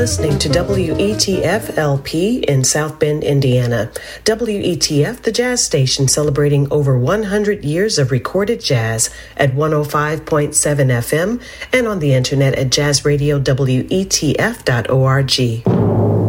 listening to WETF LP in South Bend, Indiana. WETF, the jazz station celebrating over 100 years of recorded jazz at 105.7 FM and on the internet at jazzradiowetf.org.